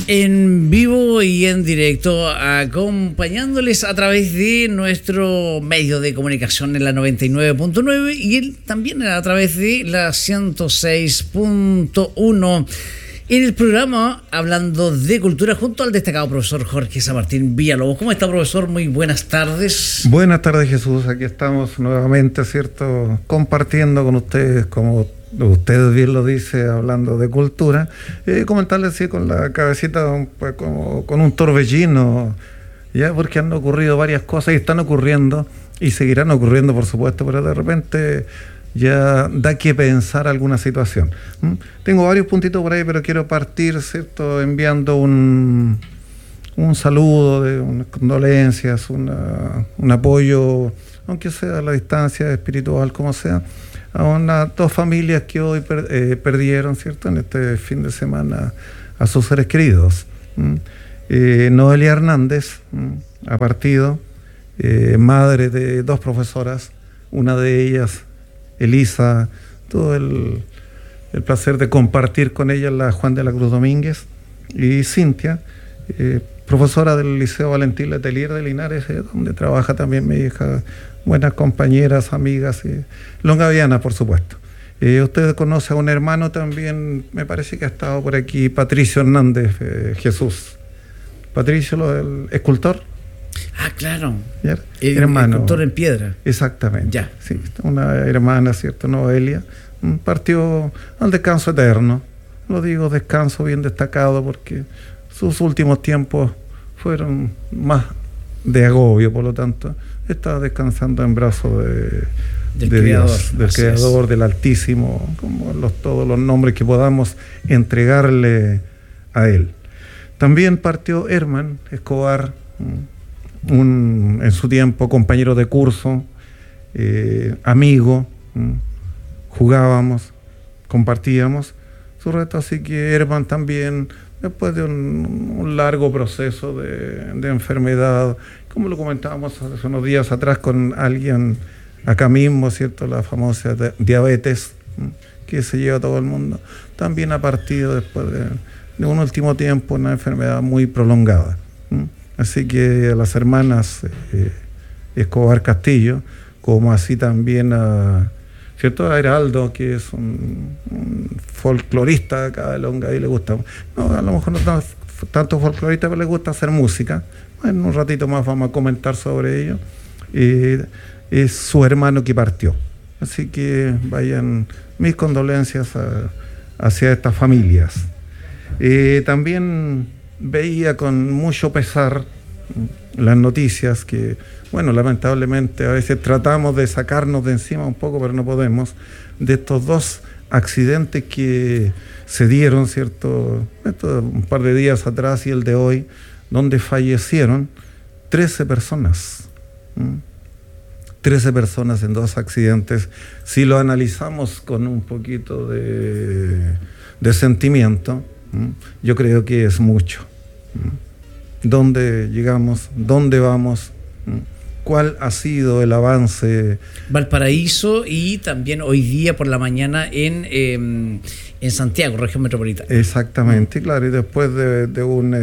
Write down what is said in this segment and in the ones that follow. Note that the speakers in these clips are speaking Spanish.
En vivo y en directo, acompañándoles a través de nuestro medio de comunicación en la 99.9 y también a través de la 106.1 en el programa Hablando de Cultura junto al destacado profesor Jorge San Martín Villalobos. ¿Cómo está, profesor? Muy buenas tardes. Buenas tardes, Jesús. Aquí estamos nuevamente, ¿cierto? Compartiendo con ustedes, como usted bien lo dice, hablando de cultura. Comentarles, sí, con la cabecita pues, como con un torbellino, ya, porque han ocurrido varias cosas y están ocurriendo y seguirán ocurriendo, por supuesto, pero de repente ya da que pensar alguna situación. Tengo varios puntitos por ahí, pero quiero partir, ¿cierto?, enviando un saludo, unas condolencias, un apoyo, aunque sea a la distancia espiritual, como sea, a dos familias que hoy perdieron, ¿cierto?, en este fin de semana a sus seres queridos. Noelia Hernández ha partido, madre de dos profesoras, una de ellas, Elisa, todo el placer de compartir con ella, la Juan de la Cruz Domínguez, y Cintia, profesora del Liceo Valentín Letelier de Linares, donde trabaja también mi hija, buenas compañeras, amigas, longavianas, por supuesto. Usted conoce a un hermano también, me parece que ha estado por aquí, Patricio Hernández, Jesús. Patricio, el escultor. Ah, claro. ¿Ya? El hermano. escultor en piedra. Exactamente. Ya. Sí, una hermana, ¿cierto? Noelia. Partió al descanso eterno. Lo digo descanso bien destacado porque sus últimos tiempos fueron más de agobio, por lo tanto, está descansando en brazos de Dios, del Creador, del Altísimo, como todos los nombres que podamos entregarle a Él. También partió Herman Escobar, en su tiempo compañero de curso, amigo, jugábamos, compartíamos su reto, así que Herman también, después de un largo proceso de enfermedad, como lo comentábamos hace unos días atrás con alguien acá mismo, ¿cierto?, la famosa diabetes que se lleva a todo el mundo, también ha partido después de un último tiempo, una enfermedad muy prolongada. Así que a las hermanas Escobar Castillo, como así también ¿cierto?, a Heraldo, que es un folclorista acá de Longaví, le gusta, no, a lo mejor no tanto folclorista, pero le gusta hacer música. En un ratito más vamos a comentar sobre ello. Es su hermano que partió. Así que vayan mis condolencias hacia estas familias. También veía con mucho pesar las noticias que, bueno, lamentablemente a veces tratamos de sacarnos de encima un poco, pero no podemos, de estos dos accidentes que se dieron, ¿cierto?, un par de días atrás y el de hoy, donde fallecieron 13 personas. 13 personas en dos accidentes. Si lo analizamos con un poquito de sentimiento, yo creo que es mucho. ¿Dónde llegamos? ¿Dónde vamos? ¿Cuál ha sido el avance? Valparaíso y también hoy día por la mañana en Santiago, región metropolitana. Exactamente, claro, y después de un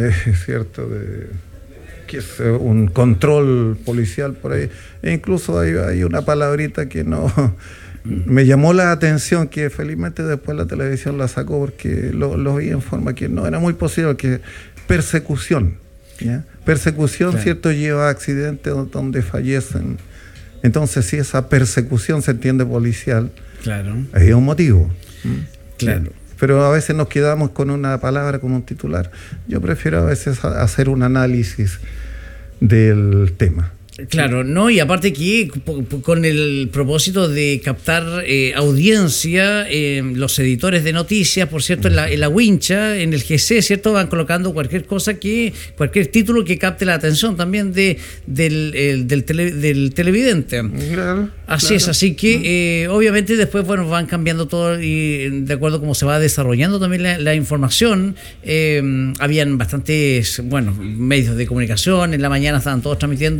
un control policial por ahí, e incluso hay una palabrita que no me llamó la atención, que felizmente después la televisión la sacó porque lo vi en forma que no era muy posible, que persecución. ¿Ya? Persecución, claro. ¿Cierto?, lleva a accidentes donde fallecen. Entonces, si esa persecución se entiende policial, claro, hay un motivo. Claro. Pero a veces nos quedamos con una palabra, con un titular. Yo prefiero a veces hacer un análisis del tema. Claro, ¿no? Y aparte que con el propósito de captar audiencia, los editores de noticias, por cierto, en la wincha, en el GC, ¿cierto?, van colocando cualquier título que capte la atención también del televidente. Claro, así claro. Es, así que obviamente después, bueno, van cambiando todo y de acuerdo a cómo se va desarrollando también la información. Habían bastantes, bueno, medios de comunicación, en la mañana estaban todos transmitiendo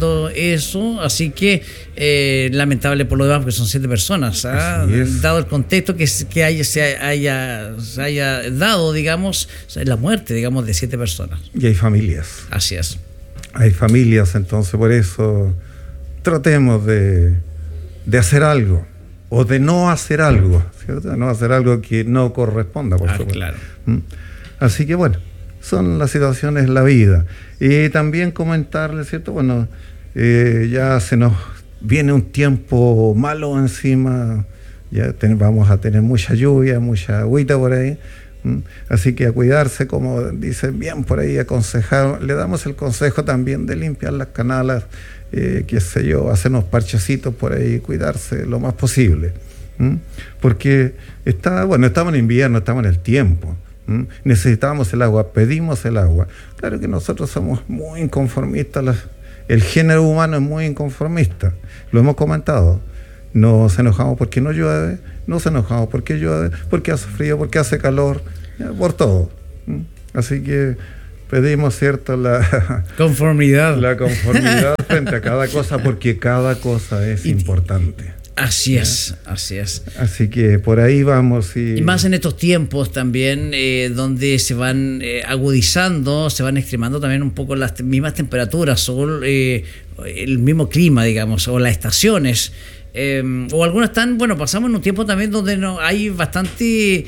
eso, así que lamentable por lo demás, porque son 7 personas, dado el contexto que se haya dado, digamos, la muerte, digamos, de 7 personas. Y hay familias. Así es. Hay familias, entonces por eso tratemos de hacer algo, o de no hacer algo, ¿cierto? No hacer algo que no corresponda, por supuesto. Claro. Así que bueno, son las situaciones de la vida. Y también comentarles, ¿cierto? Bueno, ya se nos viene un tiempo malo encima, ya vamos a tener mucha lluvia, mucha agüita por ahí. Así que a cuidarse, como dicen bien por ahí, aconsejar, le damos el consejo también de limpiar las canales, qué sé yo, hacer unos parchecitos por ahí, cuidarse lo más posible. Porque estamos en invierno, estamos en el tiempo. Necesitamos el agua, pedimos el agua. Claro que nosotros somos muy inconformistas, el género humano es muy inconformista, lo hemos comentado. Nos enojamos porque no llueve, nos enojamos porque llueve, porque hace frío, porque hace calor, por todo. Así que pedimos, ¿cierto?, la conformidad frente a cada cosa, porque cada cosa es importante. Así es, así es. Así que por ahí vamos. Y más en estos tiempos también, donde se van agudizando, se van extremando también un poco las mismas temperaturas o el mismo clima, digamos, o las estaciones. O algunas están, pasamos en un tiempo también donde no hay bastante,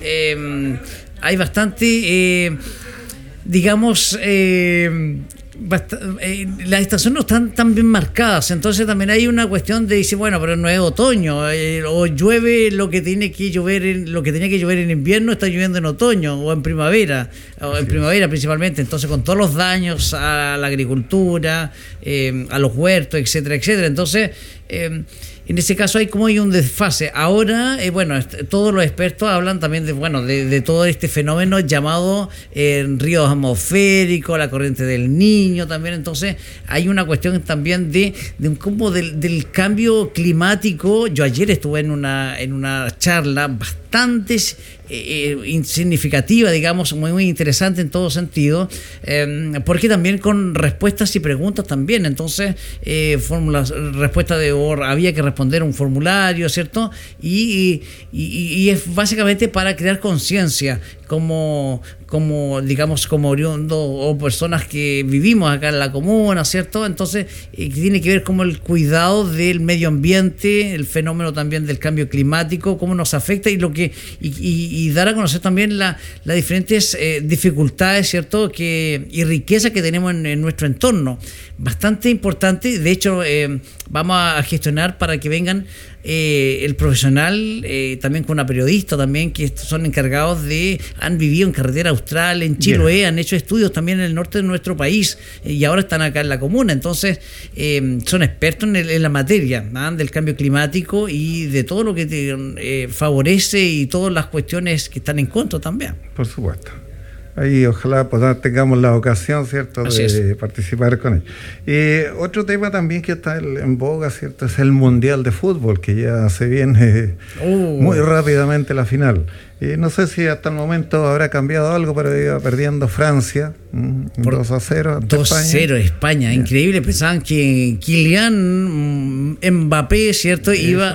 digamos, las estaciones no están tan bien marcadas, entonces también hay una cuestión de decir, pero no es otoño, o llueve lo que tiene que llover, lo que tenía que llover en invierno está lloviendo en otoño o en primavera, principalmente, entonces con todos los daños a la agricultura, a los huertos, etcétera, etcétera. Entonces en ese caso hay un desfase. Ahora, todos los expertos hablan también de todo este fenómeno llamado río atmosférico, la corriente del Niño también. Entonces hay una cuestión también del cambio climático. Yo ayer estuve en una charla bastante significativa, digamos, muy interesante en todo sentido, porque también con respuestas y preguntas también. Entonces había que responder un formulario, ¿cierto? Y es básicamente para crear conciencia como oriundo o personas que vivimos acá en la comuna, ¿cierto? Entonces tiene que ver como el cuidado del medio ambiente, el fenómeno también del cambio climático, cómo nos afecta y dar a conocer también las diferentes dificultades, ¿cierto? Y riqueza que tenemos en nuestro entorno. Bastante importante. De hecho, vamos a gestionar para que vengan el profesional, también con una periodista también, que son encargados han vivido en carretera austral, en Chiloé, han hecho estudios también en el norte de nuestro país, y ahora están acá en la comuna. Entonces son expertos en la materia del cambio climático y de todo lo que favorece y todas las cuestiones que están en contra también. Por supuesto. Ahí ojalá tengamos la ocasión, ¿cierto?, de participar con ellos. Otro tema también que está en boga, ¿cierto?, es el Mundial de Fútbol, que ya se viene muy rápidamente la final. No sé si hasta el momento habrá cambiado algo, pero iba perdiendo Francia 2-0 ante 2-0 España. Increíble. Pensaban que Kylian Mbappé, ¿cierto?, iba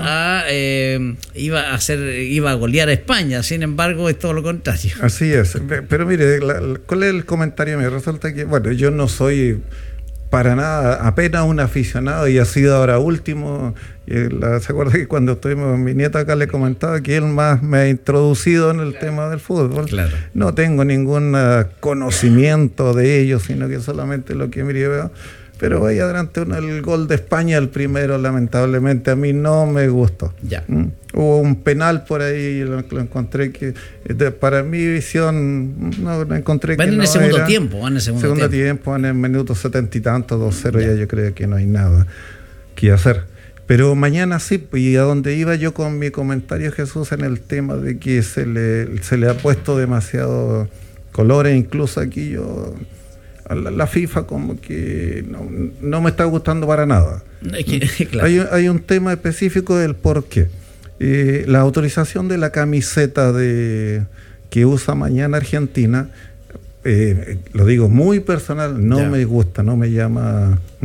a golear a España. Sin embargo, es todo lo contrario. Así es. Pero mire, ¿cuál es el comentario mío? Resulta que, yo no soy para nada, apenas un aficionado, y ha sido ahora último. ¿Se acuerda que cuando estuvimos con mi nieta acá le comentaba que él más me ha introducido en el tema del fútbol? Claro. No tengo ningún conocimiento de ello, sino que solamente lo que veo. Pero vaya adelante, el gol de España, el primero, lamentablemente a mí no me gustó. Ya. Hubo un penal por ahí, lo encontré que, para mi visión, no encontré van que en no el segundo era. tiempo, van en el segundo tiempo. Van en el minuto 70 y tanto, 2-0, ya yo creo que no hay nada que hacer. Pero mañana sí, y a donde iba yo con mi comentario, Jesús, en el tema de que se le ha puesto demasiado colores, incluso aquí yo... La FIFA como que no me está gustando para nada. Claro. Hay un tema específico del por qué. La autorización de la camiseta que usa mañana Argentina, lo digo muy personal, no me gusta, no me llama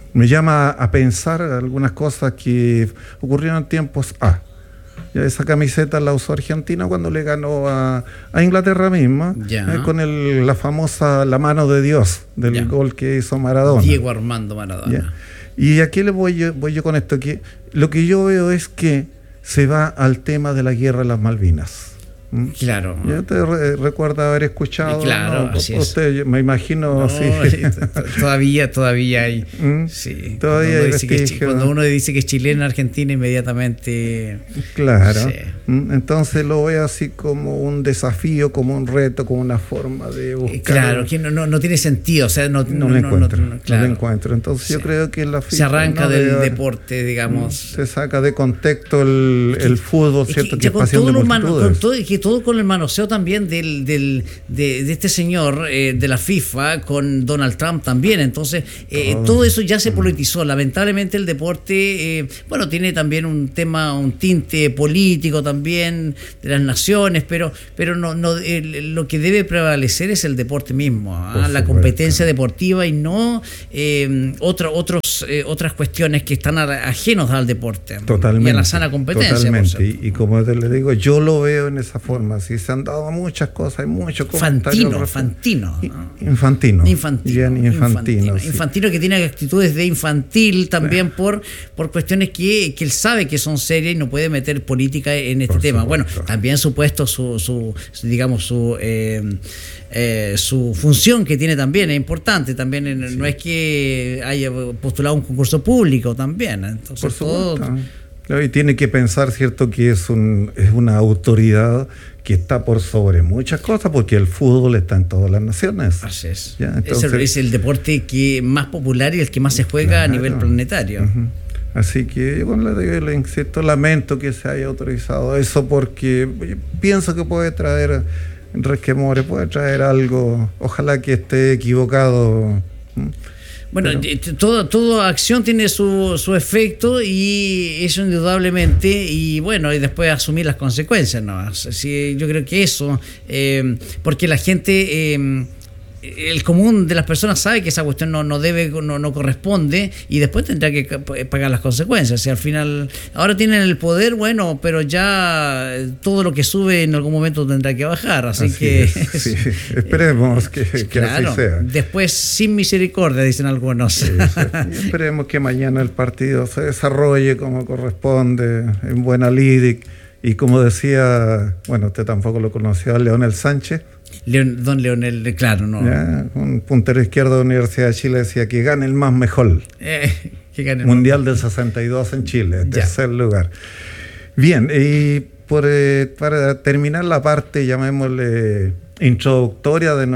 me llama a pensar algunas cosas que ocurrieron en tiempos A. Ya esa camiseta la usó Argentina cuando le ganó a Inglaterra misma, con la famosa la mano de Dios del gol que hizo Maradona. Diego Armando Maradona. ¿Ya? Y aquí voy yo con esto, que lo que yo veo es que se va al tema de la guerra de las Malvinas. Claro. Yo te recuerdo haber escuchado. Claro, ¿no? así Usted, es. me imagino. No, sí. Todavía hay. Sí. Todavía hay cuando uno dice que es chileno, Argentina, inmediatamente. Claro. Sí. Entonces lo veo así como un desafío, como un reto, como una forma de buscar. Claro, que no tiene sentido. O sea, no lo encuentro. Entonces yo creo que la FIFA se arranca del deporte, digamos. Se saca de contexto el fútbol, ¿cierto? Que es pasión de multitudes. Todo con el manoseo también de este señor de la FIFA con Donald Trump también. Entonces, todo eso ya se politizó. Lamentablemente el deporte, tiene también un tinte político también de las naciones, pero no lo que debe prevalecer es el deporte mismo, la competencia deportiva y no otras cuestiones que están ajenos al deporte. Totalmente, y a la sana competencia. Totalmente. Y como le digo, yo lo veo en esa forma. Sí, se han dado muchas cosas, hay muchos comentarios. Infantino. Infantino que tiene actitudes de infantil también por cuestiones que él sabe que son serias y no puede meter política en este tema. Bueno, también supuesto su función que tiene también es importante. También no es que haya postulado un concurso público también. Entonces, por supuesto. Y tiene que pensar, ¿cierto?, que es una autoridad que está por sobre muchas cosas, porque el fútbol está en todas las naciones. Así es. ¿Ya? Entonces, es el deporte que más popular y el que más se juega a nivel planetario. Uh-huh. Así que yo le insisto, lamento que se haya autorizado eso, porque pienso que puede traer resquemores, puede traer algo, ojalá que esté equivocado. Bueno, toda acción tiene su efecto y eso indudablemente, y bueno, y después asumir las consecuencias, ¿no? Sí, yo creo que eso, porque la gente, el común de las personas sabe que esa cuestión no corresponde y después tendrá que pagar las consecuencias. O sea, al final, ahora tienen el poder, bueno, pero ya todo lo que sube en algún momento tendrá que bajar, así que... Sí. Esperemos que claro, así sea. Después, sin misericordia, dicen algunos. Sí. Esperemos que mañana el partido se desarrolle como corresponde, en buena lid, y como decía, bueno, usted tampoco lo conoció, Leonel Sánchez. Don Leonel, claro, ¿no? Ya, un puntero izquierdo de la Universidad de Chile, decía que gane el más mejor. Que gane Mundial del 62 en Chile, tercer lugar. Bien, y para terminar la parte, llamémosle introductoria de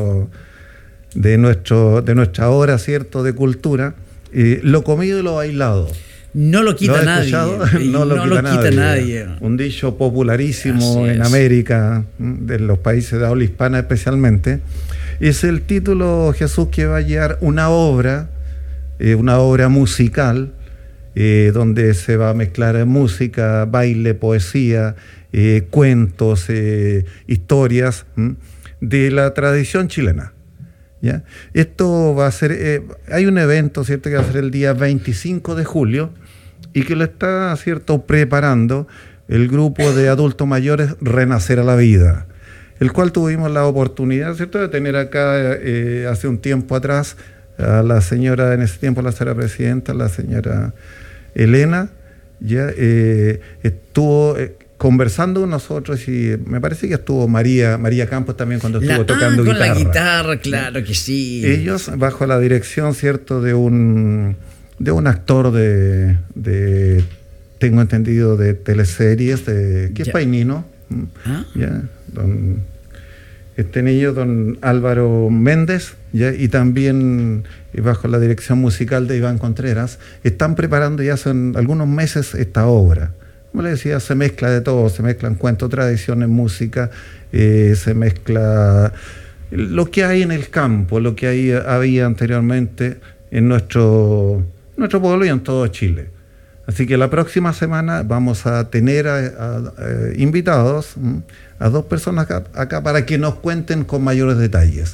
nuestra hora, ¿cierto?, de cultura, lo comido y lo bailado. No lo quita nadie. No lo quita nadie. Un dicho popularísimo en América, de los países de habla hispana especialmente. Es el título, Jesús, que va a llevar una obra musical, donde se va a mezclar música, baile, poesía, cuentos, historias de la tradición chilena. ¿Ya? Esto va a ser, hay un evento, ¿cierto?, que va a ser el día 25 de julio y que lo está, ¿cierto?, preparando el grupo de adultos mayores Renacer a la Vida, el cual tuvimos la oportunidad, ¿cierto?, de tener acá hace un tiempo atrás a la señora, en ese tiempo la señora presidenta, la señora Elena, ya estuvo conversando con nosotros, y me parece que estuvo María Campos también cuando estuvo tocando con guitarra. La guitarra, claro que sí. Ellos bajo la dirección, ¿cierto?, de un actor de tengo entendido, de teleseries, que es painino. Ya, este niño, don Álvaro Méndez, ¿ya? Y también bajo la dirección musical de Iván Contreras, están preparando ya hace algunos meses esta obra. Como le decía, se mezcla de todo, se mezclan cuentos, tradiciones, música, se mezcla lo que hay en el campo, lo que había anteriormente en nuestro pueblo y en todo Chile. Así que la próxima semana vamos a tener invitados a dos personas acá para que nos cuenten con mayores detalles.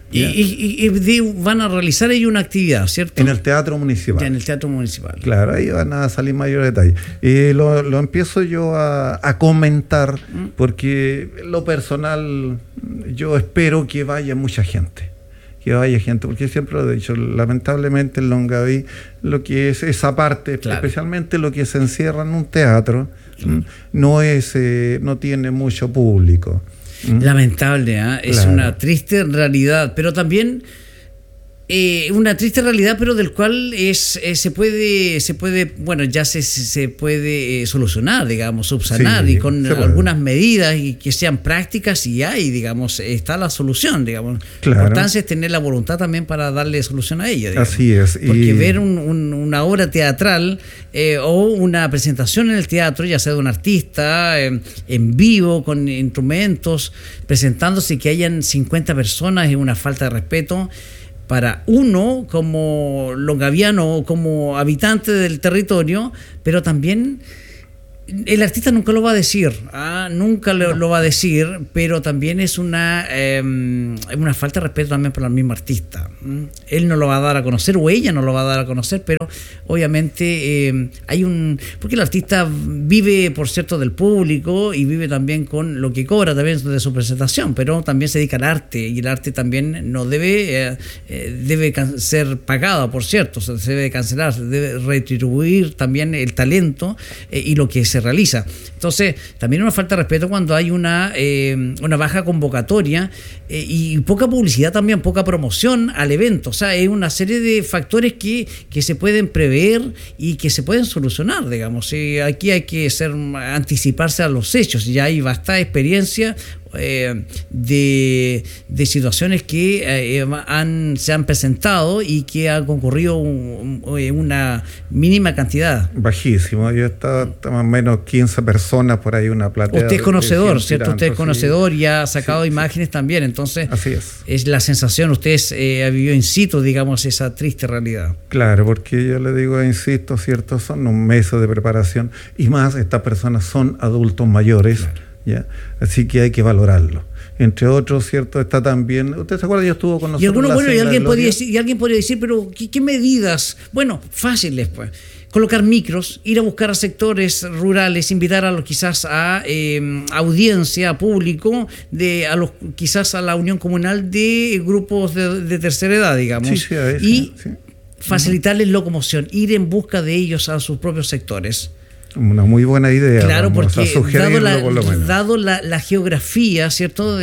Van a realizar ahí una actividad, ¿cierto? En el Teatro Municipal. Ya, en el Teatro Municipal. Claro, ahí van a salir mayores detalles. Lo empiezo yo a comentar porque lo personal yo espero que vaya mucha gente. Porque siempre lo he dicho, lamentablemente en Longaví lo que es esa parte, claro, especialmente lo que se encierra en un teatro, claro, no tiene mucho público. Lamentable, es claro, una triste realidad, pero también una triste realidad, pero del cual se puede, bueno, ya se puede solucionar, digamos, subsanar, sí, y con algunas medidas y que sean prácticas, y digamos, está la solución, digamos. Claro. La importancia es tener la voluntad también para darle solución a ella, digamos. Así es. Porque ver una obra teatral o una presentación en el teatro, ya sea de un artista en vivo, con instrumentos, presentándose, y que hayan 50 personas, es una falta de respeto para uno como longaviano, como habitante del territorio, pero también el artista nunca lo va a decir, nunca lo va a decir, pero también es una falta de respeto también para el mismo artista. Él no lo va a dar a conocer, o ella no lo va a dar a conocer, pero obviamente porque el artista vive, por cierto, del público, y vive también con lo que cobra también de su presentación, pero también se dedica al arte, y el arte también no debe ser pagado, por cierto, se debe cancelar, se debe retribuir también el talento y lo que se realiza. Entonces, también una falta de respeto cuando hay una baja convocatoria y poca publicidad también, poca promoción al evento. O sea, hay una serie de factores que se pueden prever y que se pueden solucionar, digamos. Aquí hay que anticiparse a los hechos. Ya hay bastante experiencia de situaciones que se han presentado y que ha concurrido una mínima cantidad. Bajísimo, yo estaba más o menos 15 personas por ahí, una platea. Usted es conocedor, ¿cierto? Usted es conocedor, y ha sacado imágenes también, entonces así es la sensación, usted ha vivido in situ, digamos, esa triste realidad. Claro, porque yo le digo, insisto, ¿cierto? Son un mes de preparación, y más, estas personas son adultos mayores. Claro. ¿Ya? Así que hay que valorarlo. Entre otros, ¿cierto? Está también, ¿usted se acuerda? Yo estuvo con nosotros. Y alguien podría decir, pero ¿qué medidas? Bueno, fáciles, pues. Colocar micros, ir a buscar a sectores rurales, invitar quizás a audiencia, a público, quizás a la unión comunal de grupos de tercera edad, digamos, facilitarles locomoción, ir en busca de ellos a sus propios sectores. Una muy buena idea. Claro, porque dado la geografía, ¿cierto?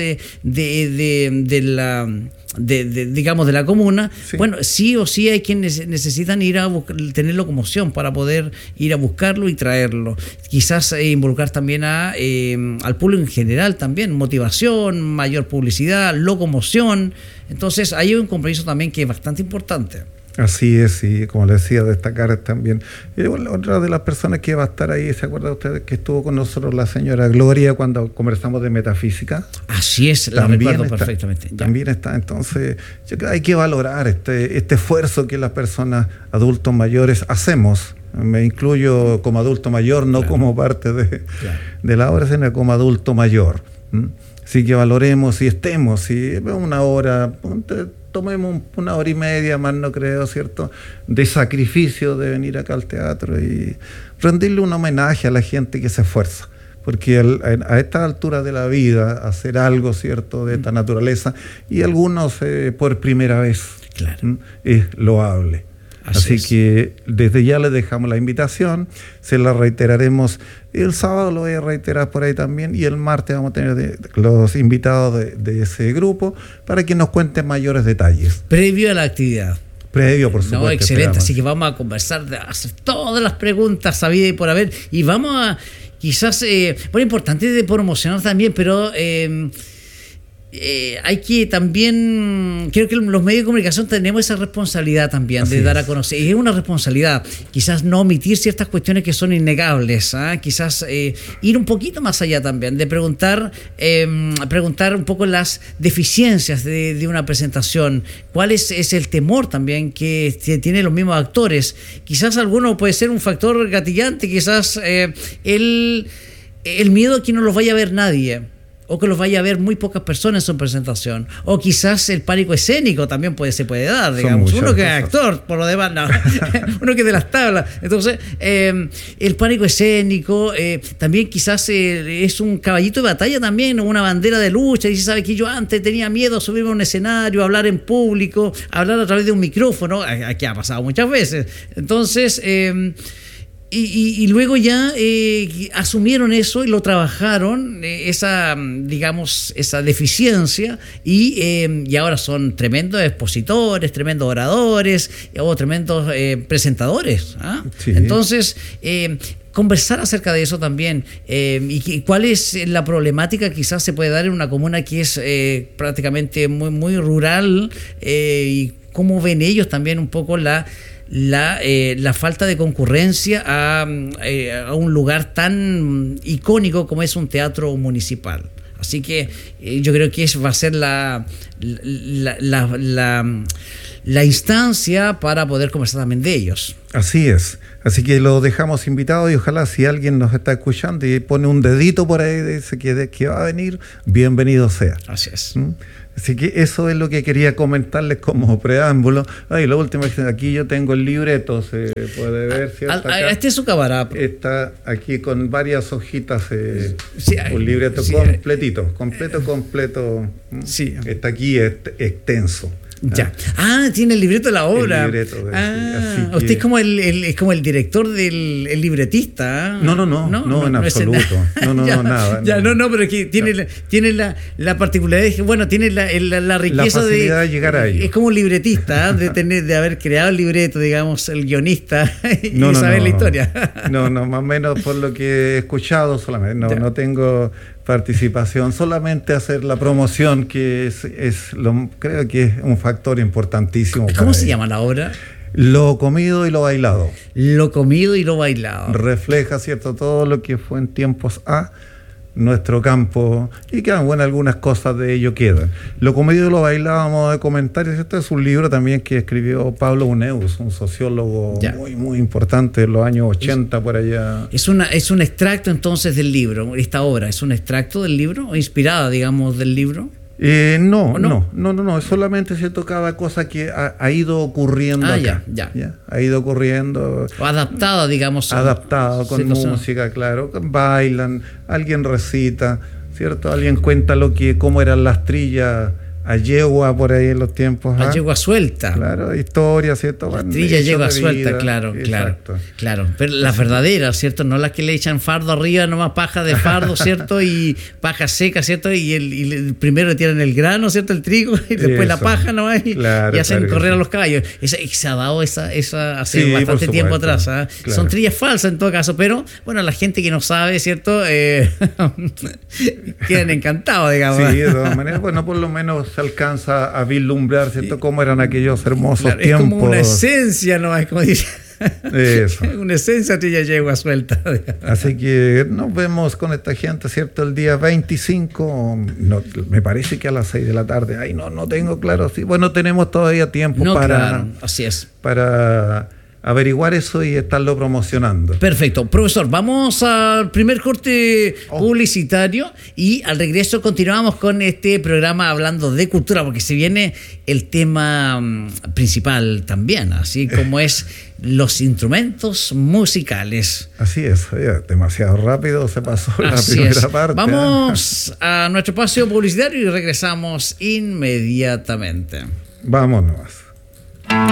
Digamos, de la comuna, sí. Bueno, sí o sí hay quienes necesitan tener locomoción para poder ir a buscarlo y traerlo. Quizás involucrar también al público en general también, motivación, mayor publicidad, locomoción. Entonces hay un compromiso también que es bastante importante. Así es, y como le decía, destacar también. Otra de las personas que va a estar ahí, ¿se acuerda usted que estuvo con nosotros la señora Gloria cuando conversamos de metafísica? Así es, la recuerdo perfectamente. Ya. También está, entonces, yo creo que hay que valorar este esfuerzo que las personas adultos mayores hacemos. Me incluyo como adulto mayor, no como parte de la obra, sino como adulto mayor. Así que valoremos y estemos, si una hora, tomemos una hora y media más, no creo, ¿cierto?, de sacrificio de venir acá al teatro y rendirle un homenaje a la gente que se esfuerza. Porque a esta altura de la vida, hacer algo, ¿cierto?, de esta naturaleza, y algunos por primera vez, claro, es loable. Así que desde ya les dejamos la invitación, se la reiteraremos el sábado, lo voy a reiterar por ahí también, y el martes vamos a tener los invitados de ese grupo para que nos cuenten mayores detalles. Previo a la actividad. Previo, por supuesto. No, excelente, esperamos. Así que vamos a conversar, hacer todas las preguntas sabidas y por haber, y vamos a, quizás, bueno, importante de promocionar también, pero hay que también, creo que los medios de comunicación tenemos esa responsabilidad también. Así de dar a conocer, es una responsabilidad, quizás no omitir ciertas cuestiones que son innegables, quizás ir un poquito más allá también, de preguntar un poco las deficiencias de una presentación, cuál es el temor también que tienen los mismos actores. Quizás alguno puede ser un factor gatillante, quizás el miedo a que no los vaya a ver nadie, o que los vaya a ver muy pocas personas en su presentación, o quizás el pánico escénico también se puede dar, digamos, uno que es actor, por lo demás no, uno que es de las tablas. Entonces el pánico escénico también quizás es un caballito de batalla también, una bandera de lucha. Dice, ¿sabe que yo antes tenía miedo a subirme a un escenario, a hablar en público, a hablar a través de un micrófono? Aquí ha pasado muchas veces. Entonces y luego ya asumieron eso y lo trabajaron, esa deficiencia, y ahora son tremendos expositores, tremendos oradores o tremendos presentadores. Sí. Entonces, conversar acerca de eso también, y cuál es la problemática que quizás se puede dar en una comuna que es prácticamente muy, muy rural, y cómo ven ellos también un poco la falta de concurrencia a un lugar tan icónico como es un teatro municipal. Así que yo creo que va a ser la instancia para poder conversar también de ellos. Así es. Así que lo dejamos invitado, y ojalá, si alguien nos está escuchando y pone un dedito por ahí, dice que va a venir, bienvenido sea. Así es. Así que eso es lo que quería comentarles como preámbulo. Lo último, aquí yo tengo el libreto, se puede ver, ¿cierto? Este es su cámara. Está aquí con varias hojitas, sí, un libreto completito, completo. Sí. Está aquí extenso. Ya. Tiene el libreto de la obra. El libreto usted es como el director del libretista. No, en absoluto. Nada. Ya, no, pero que tiene la particularidad de que, bueno, tiene la riqueza la facilidad de llegar ahí. Es como un libretista, de haber creado el libreto, digamos, el guionista, y saber la historia. No, más o menos por lo que he escuchado solamente. No tengo participación, solamente hacer la promoción, que creo que es un factor importantísimo. ¿Cómo se llama la obra? Lo comido y lo bailado. Lo comido y lo bailado. Refleja, ¿cierto?, todo lo que fue en tiempos nuestro campo, y que algunas cosas de ello quedan. Lo comido y lo bailado, a modo de comentario, este es un libro también que escribió Pablo Uneus, un sociólogo muy, muy importante de los años 80 por allá. Es un extracto entonces del libro, esta obra, ¿es un extracto del libro o inspirada, digamos, del libro? No, es solamente, ¿cierto?, cada cosa que ha ido ocurriendo acá. Ya. Ha ido ocurriendo. O adaptada, digamos. Adaptado, con música, claro. Bailan, alguien recita, ¿cierto? Alguien cuenta cómo eran las trillas a yegua por ahí en los tiempos. A yegua suelta. Claro, historia, ¿cierto? La trilla yegua suelta, claro. Pero las verdaderas, ¿cierto? No las que le echan fardo arriba, nomás paja de fardo, ¿cierto? Y paja seca, ¿cierto? Y el primero le tiran el grano, ¿cierto? El trigo, y después la paja nomás, y hacen correr a los caballos. Se ha dado esa hace bastante tiempo atrás. Claro. Son trillas falsas en todo caso, pero bueno, la gente que no sabe, ¿cierto? Quedan encantados, digamos. Sí, de todas maneras, bueno, por lo menos se alcanza a vislumbrar, ¿cierto?, cómo eran aquellos hermosos tiempos. Es como una esencia, ¿no? Es como dice. Eso. Una esencia tuya yegua suelta. Así que nos vemos con esta gente, ¿cierto?, el día 25, me parece que a las 6 de la tarde. No tengo claro. Sí. Bueno, tenemos todavía tiempo así es. Para averiguar eso y estarlo promocionando. Perfecto. Profesor, vamos al primer corte publicitario, y al regreso continuamos con este programa hablando de cultura, porque se viene el tema principal también, así como es los instrumentos musicales. Así es, demasiado rápido se pasó la primera parte. Vamos a nuestro espacio publicitario y regresamos inmediatamente. Vámonos.